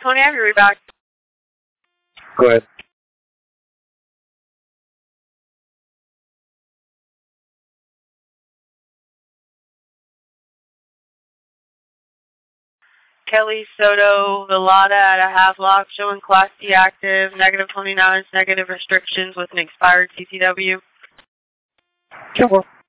Tony, I have your read back. Go ahead. Kelly Soto Velada at a half lock, showing Class D active, negative 29, negative restrictions with an expired CCW. 10-4.